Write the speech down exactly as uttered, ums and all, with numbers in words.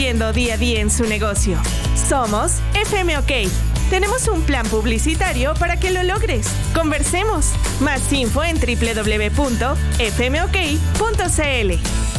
fluyendo día a día en su negocio. Somos F M OK. Tenemos un plan publicitario para que lo logres. Conversemos. Más info en doble u doble u doble u punto f m o k punto c l.